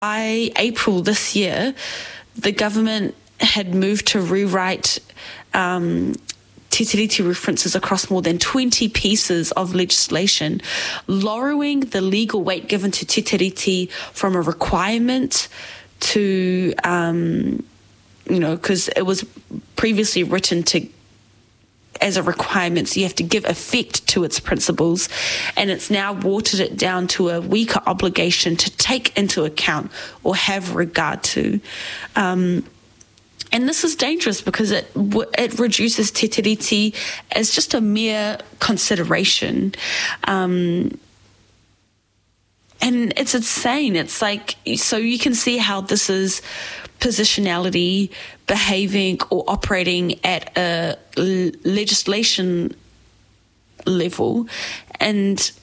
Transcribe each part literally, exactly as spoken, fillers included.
By April this year, the government had moved to rewrite um, Te Tiriti references across more than twenty pieces of legislation, lowering the legal weight given to Te Tiriti from a requirement to, um, you know, because it was previously written to as a requirement, so you have to give effect to its principles, and it's now watered it down to a weaker obligation to take into account or have regard to. Um, and this is dangerous because it it reduces Te Tiriti as just a mere consideration. Um, and it's insane. It's like, so you can see how this is positionality behaving or operating at a l- legislation level. And,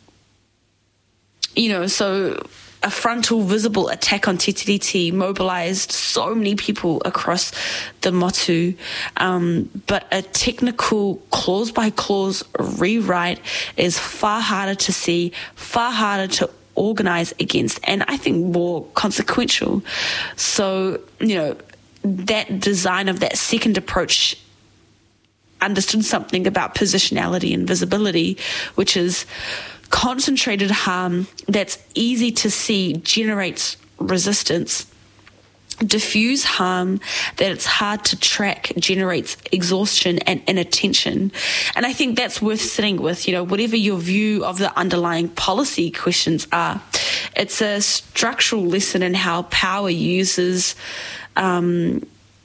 you know, so a frontal visible attack on Te Tiriti mobilized so many people across the motu, um, but a technical clause by clause rewrite is far harder to see, far harder to organize against, and I think more consequential. So, you know, that design of that second approach understood something about positionality and visibility, which is concentrated harm that's easy to see generates resistance. Diffuse harm that it's hard to track generates exhaustion and inattention. And I think that's worth sitting with, you know, whatever your view of the underlying policy questions are. It's a structural lesson in how power uses um,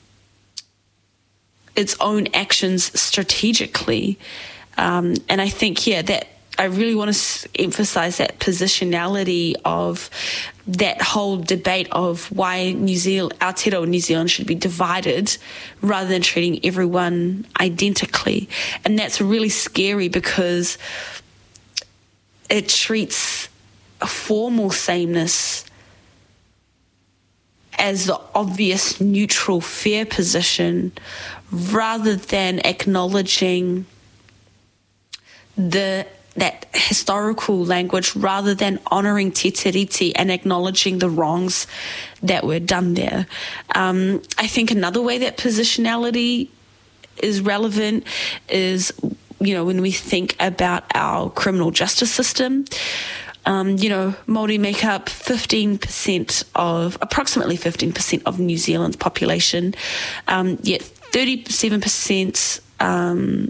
its own actions strategically. Um, and I think, yeah, that I really want to emphasize that positionality of that whole debate of why New Zealand, Aotearoa New Zealand should be divided rather than treating everyone identically. And that's really scary because it treats a formal sameness as the obvious neutral fair position rather than acknowledging the that historical language, rather than honouring Te Tiriti and acknowledging the wrongs that were done there. Um, I think another way that positionality is relevant is, you know, when we think about our criminal justice system. Um, you know, Māori make up fifteen percent of, approximately fifteen percent of New Zealand's population, um, yet thirty-seven percent um,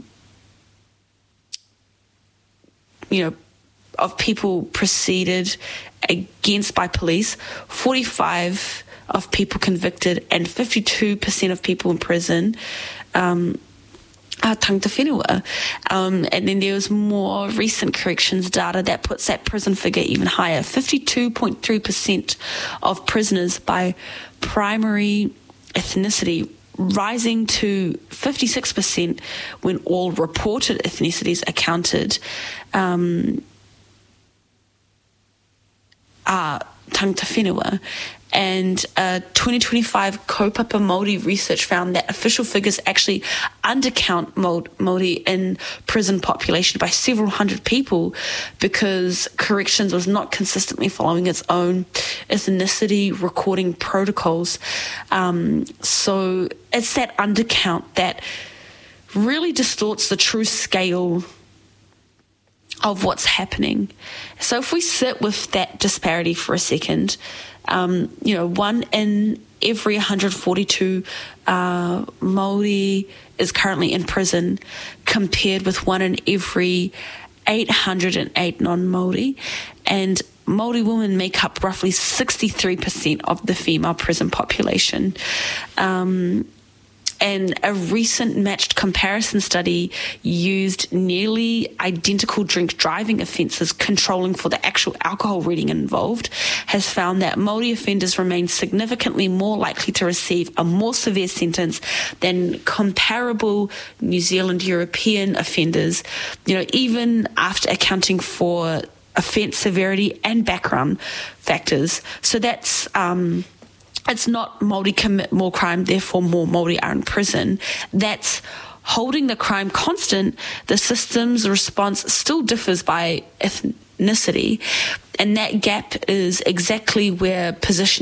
you know, of people proceeded against by police, forty-five of people convicted, and fifty-two percent of people in prison um, are tangata whenua. Um, and then there was more recent corrections data that puts that prison figure even higher. fifty-two point three percent of prisoners by primary ethnicity, rising to fifty-six percent when all reported ethnicities accounted, um, are tangata whenua. And uh, twenty twenty-five Kaupapa Māori research found that official figures actually undercount Māori in prison population by several hundred people because corrections was not consistently following its own ethnicity recording protocols. Um, so it's that undercount that really distorts the true scale of what's happening. So if we sit with that disparity for a second, um, you know, one in every one hundred forty-two uh, Māori is currently in prison, compared with one in every eight hundred eight non-Māori, and Māori women make up roughly sixty-three percent of the female prison population. Um, And a recent matched comparison study used nearly identical drink driving offences controlling for the actual alcohol reading involved, has found that Māori offenders remain significantly more likely to receive a more severe sentence than comparable New Zealand European offenders, you know, even after accounting for offence severity and background factors. So that's... Um, It's not Māori commit more crime, therefore more Māori are in prison. That's holding the crime constant. The system's response still differs by ethnicity, and that gap is exactly where position